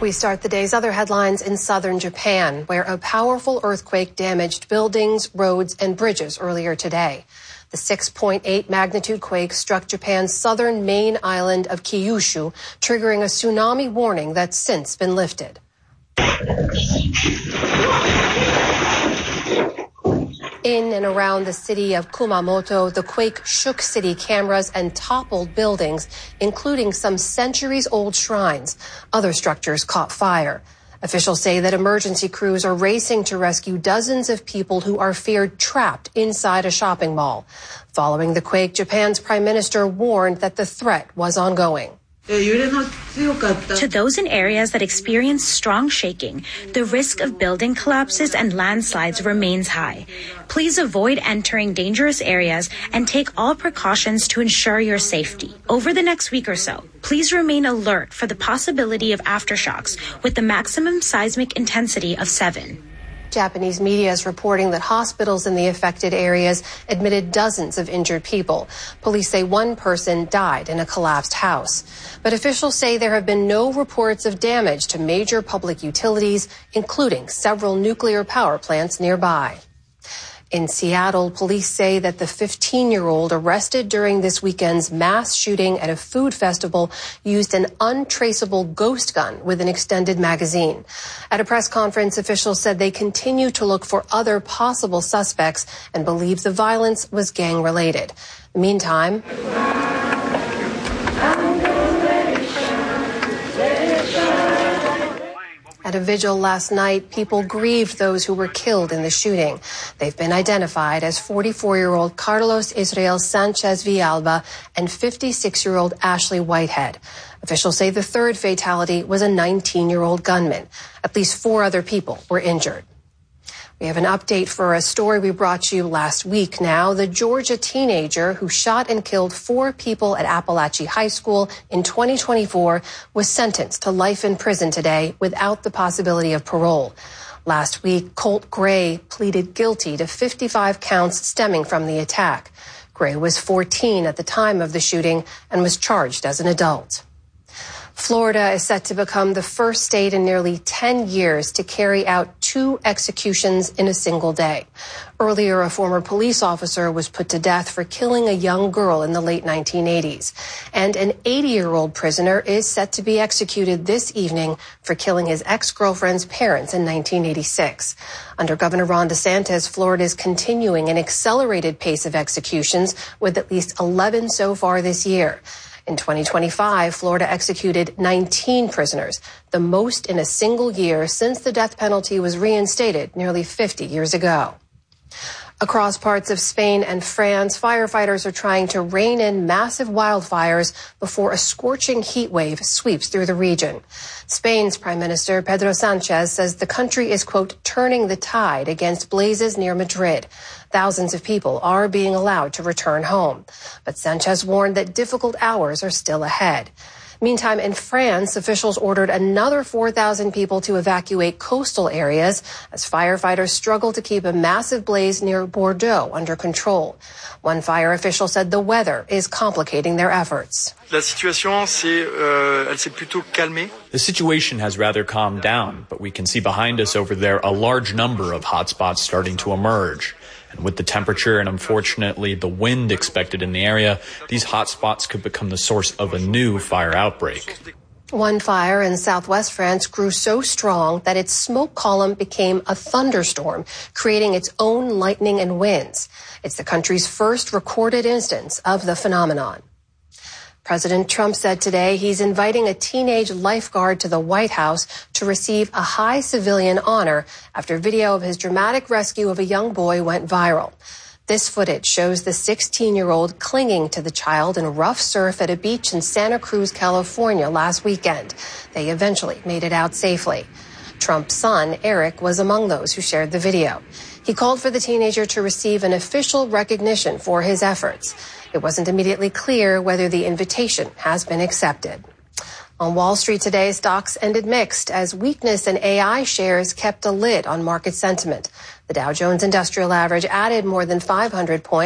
We start the day's other headlines in southern Japan, where a powerful earthquake damaged buildings, roads, and bridges earlier today. The 6.8 magnitude quake struck Japan's southern main island of Kyushu, triggering a tsunami warning that's since been lifted. In and around the city of Kumamoto, the quake shook city cameras and toppled buildings, including some centuries-old shrines. Other structures caught fire. Officials say that emergency crews are racing to rescue dozens of people who are feared trapped inside a shopping mall. Following the quake, Japan's prime minister warned that the threat was ongoing. To those in areas that experience strong shaking, the risk of building collapses and landslides remains high. Please avoid entering dangerous areas and take all precautions to ensure your safety. Over the next week or so, please remain alert for the possibility of aftershocks with the maximum seismic intensity of 7. Japanese media is reporting that hospitals in the affected areas admitted dozens of injured people. Police say one person died in a collapsed house. But officials say there have been no reports of damage to major public utilities, including several nuclear power plants nearby. In Seattle, police say that the 15-year-old arrested during this weekend's mass shooting at a food festival used an untraceable ghost gun with an extended magazine. At a press conference, officials said they continue to look for other possible suspects and believe the violence was gang-related. Meantime, at a vigil last night, people grieved those who were killed in the shooting. They've been identified as 44-year-old Carlos Israel Sanchez Villalba and 56-year-old Ashley Whitehead. Officials say the third fatality was a 19-year-old gunman. At least 4 other people were injured. We have an update for a story we brought you last week now. The Georgia teenager who shot and killed 4 people at Appalachia High School in 2024 was sentenced to life in prison today without the possibility of parole. Last week, Colt Gray pleaded guilty to 55 counts stemming from the attack. Gray was 14 at the time of the shooting and was charged as an adult. Florida is set to become the first state in nearly 10 years to carry out 2 executions in a single day. Earlier, a former police officer was put to death for killing a young girl in the late 1980s. And an 80-year-old prisoner is set to be executed this evening for killing his ex-girlfriend's parents in 1986. Under Governor Ron DeSantis, Florida is continuing an accelerated pace of executions with at least 11 so far this year. In 2025, Florida executed 19 prisoners, the most in a single year since the death penalty was reinstated nearly 50 years ago. Across parts of Spain and France, firefighters are trying to rein in massive wildfires before a scorching heat wave sweeps through the region. Spain's Prime Minister Pedro Sanchez says the country is, quote, turning the tide against blazes near Madrid. Thousands of people are being allowed to return home. But Sanchez warned that difficult hours are still ahead. Meantime, in France, officials ordered another 4,000 people to evacuate coastal areas as firefighters struggle to keep a massive blaze near Bordeaux under control. One fire official said the weather is complicating their efforts. The situation has rather calmed down, but we can see behind us over there a large number of hotspots starting to emerge. And with the temperature and unfortunately the wind expected in the area, these hotspots could become the source of a new fire outbreak. One fire in southwest France grew so strong that its smoke column became a thunderstorm, creating its own lightning and winds. It's the country's first recorded instance of the phenomenon. President Trump said today he's inviting a teenage lifeguard to the White House to receive a high civilian honor after video of his dramatic rescue of a young boy went viral. This footage shows the 16-year-old clinging to the child in rough surf at a beach in Santa Cruz, California last weekend. They eventually made it out safely. Trump's son, Eric, was among those who shared the video. He called for the teenager to receive an official recognition for his efforts. It wasn't immediately clear whether the invitation has been accepted. On Wall Street today, stocks ended mixed as weakness in AI shares kept a lid on market sentiment. The Dow Jones Industrial Average added more than 500 points.